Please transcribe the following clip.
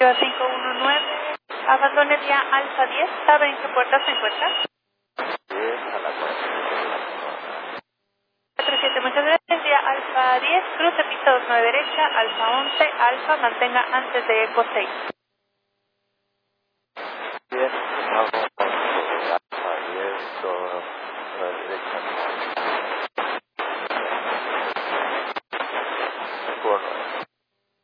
519, abandone vía Alfa 10, ¿sabe en qué puerta se encuentra? 10 a la 47, muchas gracias, vía Alfa 10, cruce pista 29 derecha, Alfa 11, Alfa, mantenga antes de Eco 6. 10, vamos, Alfa 10, todo a la derecha.